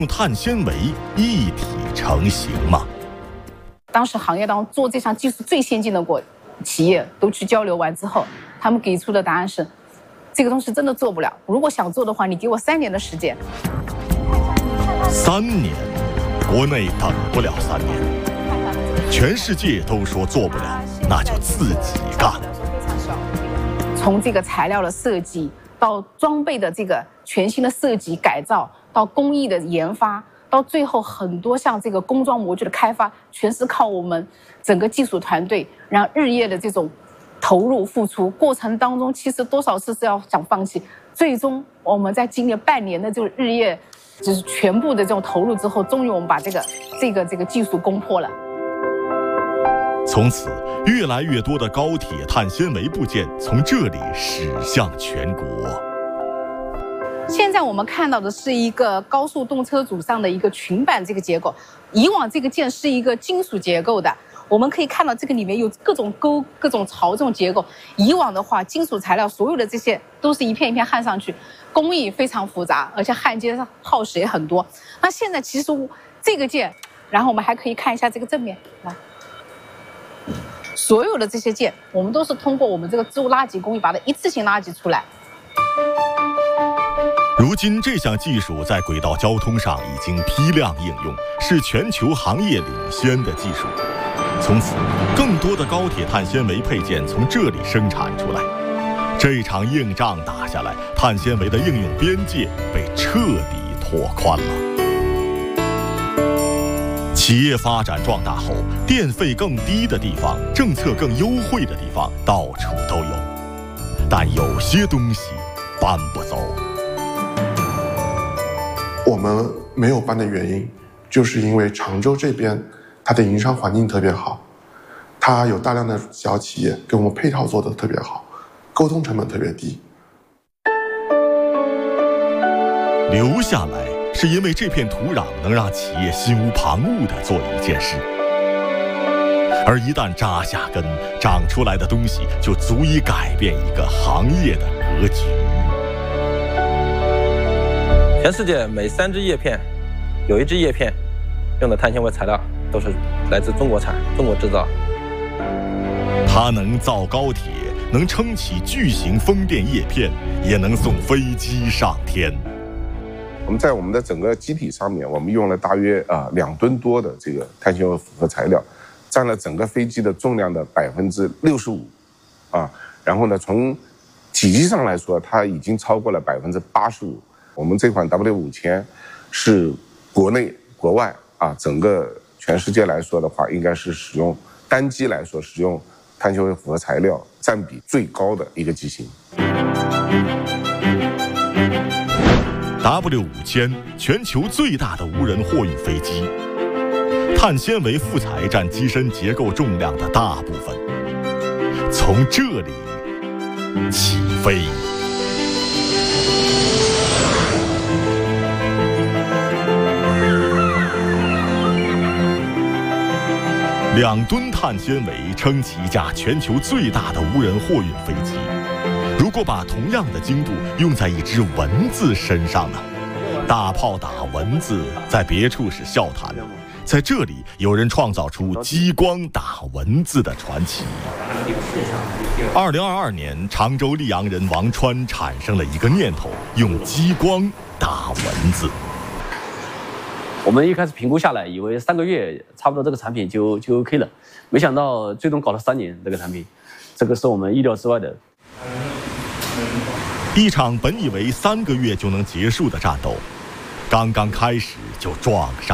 用碳纤维一体成型吗？ 当时行业当中做这项技术最先进的企业都去交流完之后，他们给出的答案是，这个东西真的做不了。如果想做的话，你给我3年的时间。 3年，国内等不了3年，全世界都说做不了，那就自己干。 从这个材料的设计到装备的这个全新的设计改造，到工艺的研发，到最后很多像这个工装模具的开发，全是靠我们整个技术团队，然后日夜的这种投入付出过程当中，其实多少次是要想放弃，最终我们在经历半年的这个日夜，就是全部的这种投入之后，终于我们把这个技术攻破了。 从此，越来越多的高铁碳纤维部件从这里驶向全国。 现在我们看到的是一个高速动车组上的一个裙板这个结构，以往这个件是一个金属结构的，我们可以看到这个里面有各种钩、各种槽这种结构。以往的话，金属材料所有的这些都是一片一片焊上去，工艺非常复杂，而且焊接上耗时也很多。那现在其实这个件，然后我们还可以看一下这个正面，来，所有的这些件，我们都是通过我们这个织物拉挤工艺把它一次性拉挤出来。 如今，这项技术在轨道交通上已经批量应用，是全球行业领先的技术。从此，更多的高铁碳纤维配件从这里生产出来。这场硬仗打下来，碳纤维的应用边界被彻底拓宽了。企业发展壮大后，电费更低的地方、政策更优惠的地方到处都有，但有些东西搬不走。 我们没有搬的原因，就是因为常州这边它的营商环境特别好，它有大量的小企业给我们配套做得特别好，沟通成本特别低。 留下来是因为这片土壤能让企业心无旁骛地做一件事，而一旦扎下根，长出来的东西就足以改变一个行业的格局。 全世界每3只叶片，有1只叶片用的碳纤维材料都是来自中国产、中国制造。 它能造高铁，能撑起巨型风电叶片，也能送飞机上天。 我们在我们的整个机体上面，我们用了大约2吨多的这个碳纤维复合材料，占了整个飞机的重量的65%，然后呢，从体积上来说，它已经超过了85%。我们这款 W5000是国内国外整个全世界来说的话，应该是使用单机来说使用碳纤维复合材料占比最高的一个机型。 W5000全球最大的无人货运飞机，碳纤维副材占机身结构重量的大部分，从这里起飞。2吨碳纤维撑起一架全球最大的无人货运飞机。如果把同样的精度用在一只蚊子身上呢？大炮打蚊子在别处是笑谈，在这里有人创造出激光打蚊子的传奇。2022年，常州溧阳人王川产生了一个念头，用激光打蚊子。 我们一开始评估下来，以为3个月差不多这个产品就 OK 了，没想到最终搞了3年这个产品，这个是我们意料之外的。 一场本以为3个月就能结束的战斗，刚刚开始就撞上